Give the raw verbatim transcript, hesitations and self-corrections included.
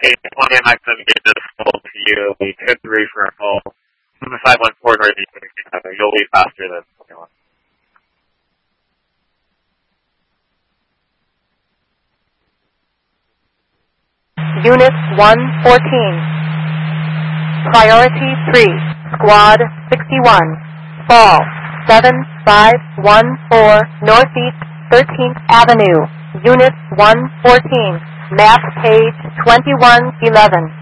twenty M X M get this full to you. We hit three for a full. five one four Northeast sixty-seven. You'll leave faster than twenty-one. Unit one fourteen. Priority three. Squad sixty-one. Fall seven five one four Northeast thirteenth Avenue. Unit one fourteen. Map page twenty-one eleven.